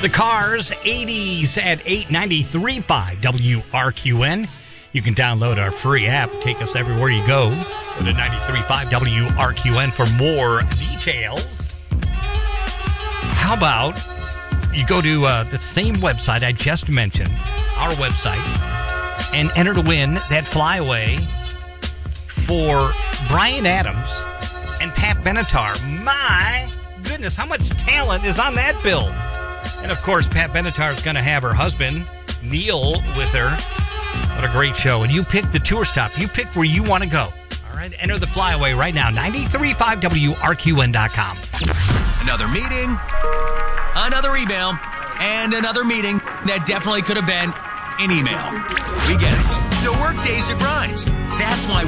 The Cars, 80s at 893.5 WRQN. You can download our free app. Take us everywhere you go. Go to 93.5 WRQN for more details. How about you go to the same website I just mentioned, our website, and enter to win that flyaway for Brian Adams and Pat Benatar. My goodness, how much talent is on that bill? And, of course, Pat Benatar is going to have her husband, Neil, with her. What a great show. And you pick the tour stop. You pick where you want to go. All right, enter the flyaway right now, 93.5 WRQN.com. Another meeting, another email, and another meeting that definitely could have been an email. We get it. The work days it grinds. That's why